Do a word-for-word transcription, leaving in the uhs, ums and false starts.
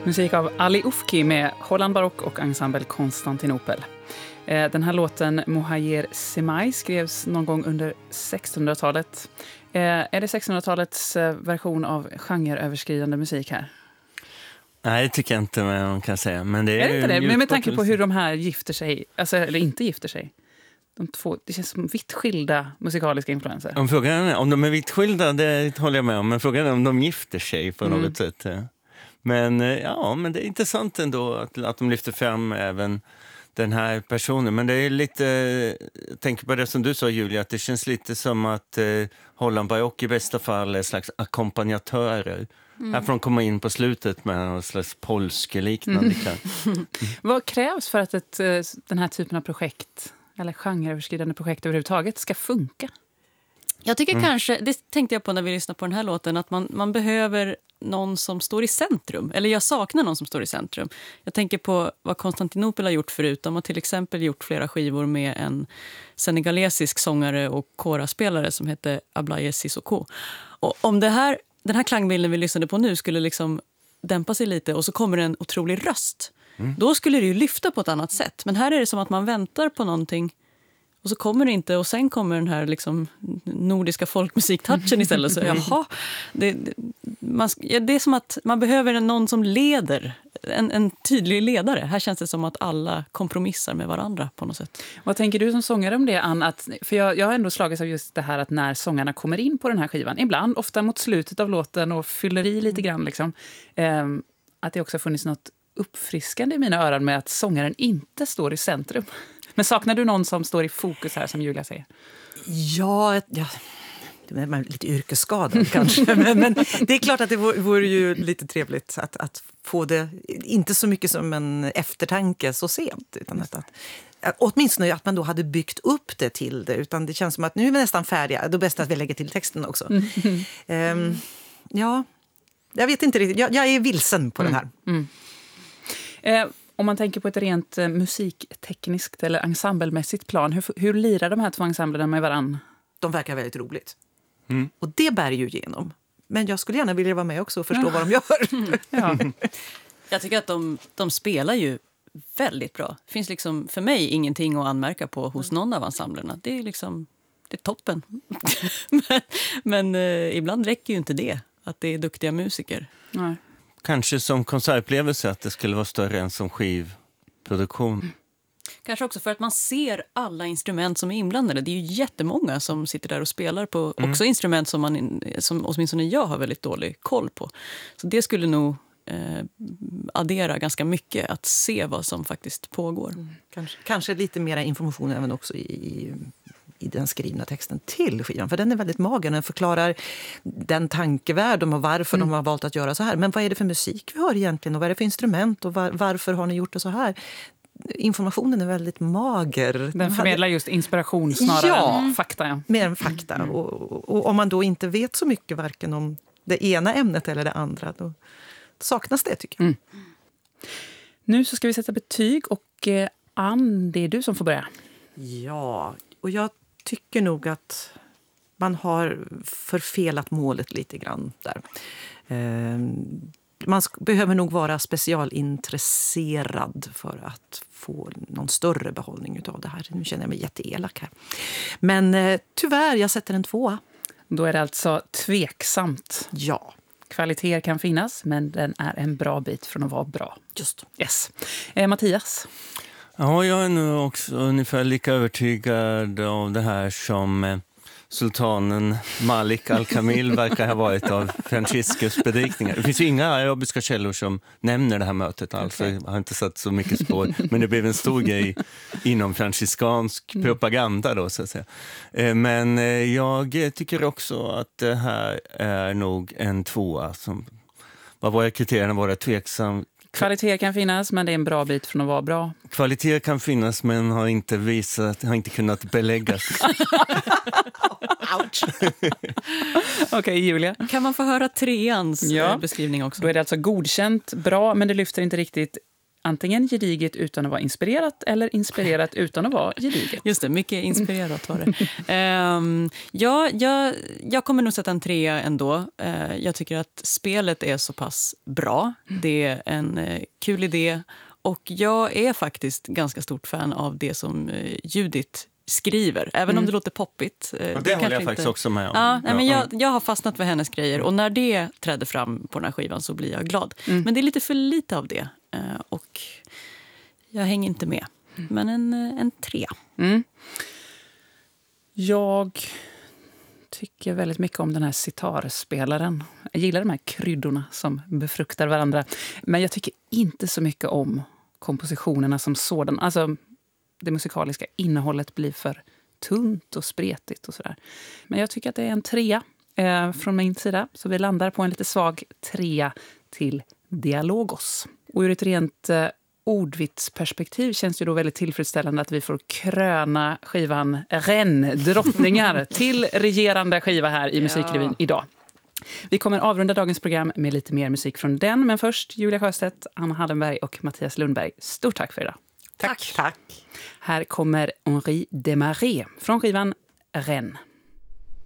Musik av Ali Ufki med Holland Barock och ensemble Konstantinopel. Den här låten Mohajer Semai skrevs någon gång under sextonhundratalet. Är det sextonhundratalets version av genreöverskridande musik här? Nej, det tycker jag inte man kan säga. Men det är, är det inte det? Men med tanke på hur de här gifter sig, alltså, eller inte gifter sig. De två, det känns som vitt skilda musikaliska influenser. Om, frågan är, om de är vitt skilda, det håller jag med om. Men frågan är om de gifter sig på mm. något sätt. Men ja, men det är intressant ändå att, att de lyfter fram även den här personen. Men det är lite, jag tänker på det som du sa Julia, att det känns lite som att eh, Holland Barock i bästa fall är slags ackompanjatörer. Mm. Här får de komma in på slutet med en slags polskeliknande. Mm. Vad krävs för att ett, den här typen av projekt, eller genreöverskridande projekt överhuvudtaget, ska funka? Jag tycker Mm. kanske, det tänkte jag på när vi lyssnade på den här låten, att man, man behöver någon som står i centrum. Eller jag saknar någon som står i centrum. Jag tänker på vad Konstantinopel har gjort förut. De har till exempel gjort flera skivor med en senegalesisk sångare och koraspelare som heter Ablaye Sissoko. Och om det här, den här klangbilden vi lyssnade på nu skulle liksom dämpa sig lite och så kommer en otrolig röst. Mm. Då skulle det ju lyfta på ett annat sätt. Men här är det som att man väntar på någonting och så kommer det inte, och sen kommer den här liksom nordiska folkmusiktouchen istället. Så, jaha, det, man, det är som att man behöver någon som leder, en, en tydlig ledare. Här känns det som att alla kompromissar med varandra på något sätt. Vad tänker du som sångare om det, Ann? Att, för jag, jag har ändå slagits av just det här att när sångarna kommer in på den här skivan, ibland, ofta mot slutet av låten och fyller i lite grann, liksom, eh, att det också har funnits något uppfriskande i mina öron med att sångaren inte står i centrum. Men saknar du någon som står i fokus här, som Julia säger? Ja, ja det är lite yrkesskadad kanske. men, men det är klart att det vore, vore ju lite trevligt att, att få det, inte så mycket som en eftertanke så sent. Utan att, att, åtminstone att man då hade byggt upp det till det. Utan det känns som att nu är vi nästan färdiga. Då är det bäst att vi lägger till texten också. Mm. Um, ja, jag vet inte riktigt. Jag, jag är vilsen på mm. den här. Mm. Eh, Om man tänker på ett rent eh, musiktekniskt eller ensemblemässigt plan, hur, hur lirar de här två ensemblerna med varann? De verkar väldigt roligt. Mm. Och det bär ju igenom. Men jag skulle gärna vilja vara med också och förstå ja. vad de gör. Ja. Jag tycker att de, de spelar ju väldigt bra. Det finns liksom för mig ingenting att anmärka på hos någon av ensemblerna. Det är liksom, det är toppen. men men eh, ibland räcker ju inte det, att det är duktiga musiker. Nej. Kanske som konsertupplevelse att det skulle vara större än som skivproduktion. Mm. Kanske också för att man ser alla instrument som är inblandade. Det är ju jättemånga som sitter där och spelar på mm. också instrument som, man, som åtminstone jag har väldigt dålig koll på. Så det skulle nog eh, addera ganska mycket att se vad som faktiskt pågår. Mm. Kanske, kanske lite mer information även också i... i den skrivna texten till skivan. För den är väldigt mager. Den förklarar den tankevärld och varför mm. de har valt att göra så här. Men vad är det för musik vi har egentligen? Och vad är det för instrument? Och var, varför har ni gjort det så här? Informationen är väldigt mager. Den förmedlar just inspiration snarare ja, än fakta. Ja. Mer än fakta. Mm. Och, och, och om man då inte vet så mycket varken om det ena ämnet eller det andra, då saknas det tycker jag. Mm. Nu så ska vi sätta betyg och eh, Ann, det är du som får börja. Ja, och jag tycker nog att man har förfelat målet lite grann där. Eh, man sk- behöver nog vara specialintresserad för att få någon större behållning utav det här. Nu känner jag mig jätteelak här. Men eh, tyvärr, jag sätter en tvåa. Då är det alltså tveksamt. Ja. Kvaliteter kan finnas, men den är en bra bit från att vara bra. Just. Yes. Eh, Mattias? Ja, jag är nu också ungefär lika övertygad av det här som eh, sultanen Malik al-Kamil verkar ha varit av Franciscus predikningar. Det finns ju inga arabiska källor som nämner det här mötet alls. Okay. Jag har inte satt så mycket spår. Men det blev en stor grej inom franciskansk mm. propaganda då, så att säga. Eh, men eh, jag tycker också att det här är nog en tvåa som, vad var kriterierna var det tveksam. Kvaliteter kan finnas, men det är en bra bit från att vara bra. Kvaliteter kan finnas, men har inte visat, har inte kunnat beläggas. Ouch. Okej, okay, Julia. Kan man få höra treans ja. beskrivning också? Då är det alltså godkänt, bra, men det lyfter inte riktigt. antingen gediget utan att vara inspirerat eller inspirerat utan att vara gediget. Just det, mycket inspirerat var det. um, ja, jag, jag kommer nog sätta en trea ändå. Uh, jag tycker att spelet är så pass bra. Det är en uh, kul idé. Och jag är faktiskt ganska stort fan av det som uh, Judith skriver, även Mm. om det låter poppigt. Ja, det håller jag faktiskt också med om. Ja, nej, men Ja. jag, jag har fastnat för hennes grejer och när det trädde fram på den här skivan så blir jag glad. Mm. Men det är lite för lite av det uh, och jag hänger inte med. Men en, uh, en tre. Mm. Jag tycker väldigt mycket om den här sitarspelaren. Jag gillar de här kryddorna som befruktar varandra. Men jag tycker inte så mycket om kompositionerna som sådan. Alltså, det musikaliska innehållet blir för tunt och spretigt och sådär. Men jag tycker att det är en trea eh, från min sida. Så vi landar på en lite svag trea till Dialogos. Och ur ett rent eh, ordvitsperspektiv känns det då väldigt tillfredsställande att vi får kröna skivan Rennes drottningar till regerande skiva här i Musikrevyn idag. Vi kommer avrunda dagens program med lite mer musik från den. Men först Julia Sjöstedt, Anna Hallenberg och Mattias Lundberg. Stort tack för idag. Tack. Tack. Här kommer Henri Desmarais från skivan Rennes.